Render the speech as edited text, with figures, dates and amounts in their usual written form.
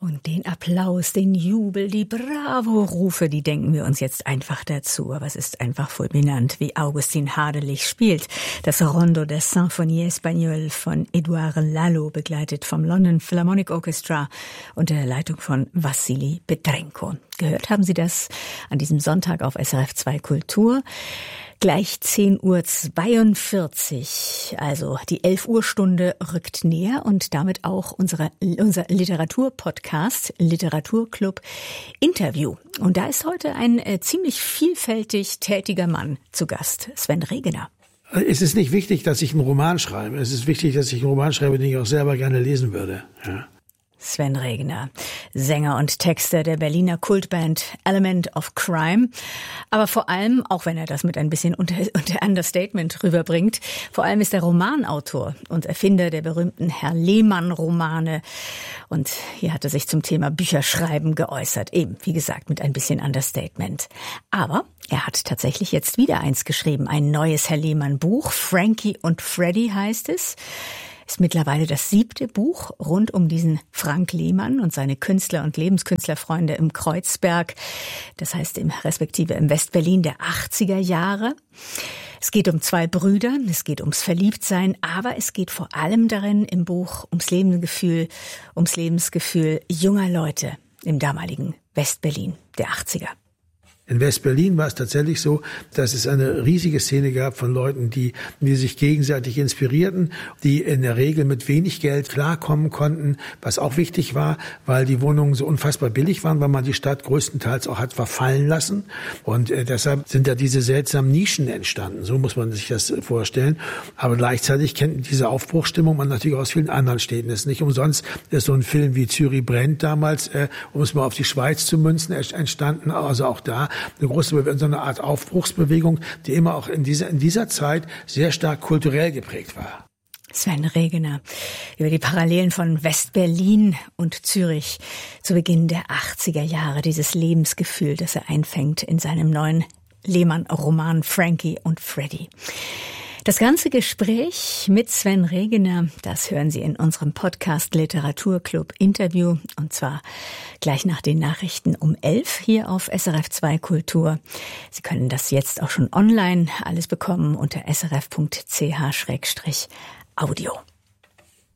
Und den Applaus, den Jubel, die Bravo-Rufe, die denken wir uns jetzt einfach dazu. Aber es ist einfach fulminant, wie Augustin Hardelich spielt. Das Rondo der Symphonie Espagnole von Edouard Lalo, begleitet vom London Philharmonic Orchestra unter der Leitung von Wassili Petrenko. Gehört haben Sie das an diesem Sonntag auf SRF 2 Kultur. Gleich 10:42 Uhr, also die 11 Uhr Stunde rückt näher und damit auch unser Literaturpodcast, Literaturclub Interview. Und da ist heute ein ziemlich vielfältig tätiger Mann zu Gast, Sven Regener. Es ist nicht wichtig, dass ich einen Roman schreibe. Es ist wichtig, dass ich einen Roman schreibe, den ich auch selber gerne lesen würde. Ja. Sven Regener, Sänger und Texter der Berliner Kultband Element of Crime. Aber vor allem, auch wenn er das mit ein bisschen unter Understatement rüberbringt, vor allem ist er Romanautor und Erfinder der berühmten Herr Lehmann-Romane. Und hier hat er sich zum Thema Bücherschreiben geäußert. Eben, wie gesagt, mit ein bisschen Understatement. Aber er hat tatsächlich jetzt wieder eins geschrieben, ein neues Herr Lehmann-Buch. Frankie und Freddy heißt es. Ist mittlerweile das 7. Buch rund um diesen Frank Lehmann und seine Künstler- und Lebenskünstlerfreunde im Kreuzberg. Das heißt respektive im Westberlin der 80er Jahre. Es geht um 2 Brüder, es geht ums Verliebtsein, aber es geht vor allem darin im Buch ums Lebensgefühl junger Leute im damaligen Westberlin der 80er. In Westberlin war es tatsächlich so, dass es eine riesige Szene gab von Leuten, die sich gegenseitig inspirierten, die in der Regel mit wenig Geld klarkommen konnten, was auch wichtig war, weil die Wohnungen so unfassbar billig waren, weil man die Stadt größtenteils auch hat verfallen lassen. Und deshalb sind da diese seltsamen Nischen entstanden. So muss man sich das vorstellen. Aber gleichzeitig kennt diese Aufbruchsstimmung man natürlich aus vielen anderen Städten. Es ist nicht umsonst, ist so ein Film wie Zürich brennt damals, um es mal auf die Schweiz zu münzen, entstanden. Also auch da eine große, so eine Art Aufbruchsbewegung, die immer auch in dieser Zeit sehr stark kulturell geprägt war. Sven Regener über die Parallelen von Westberlin und Zürich zu Beginn der 80er Jahre, dieses Lebensgefühl, das er einfängt in seinem neuen Lehmann-Roman Frankie und Freddy. Das ganze Gespräch mit Sven Regener, das hören Sie in unserem Podcast Literaturclub Interview, und zwar gleich nach den Nachrichten um 11 hier auf SRF 2 Kultur. Sie können das jetzt auch schon online alles bekommen unter srf.ch/audio.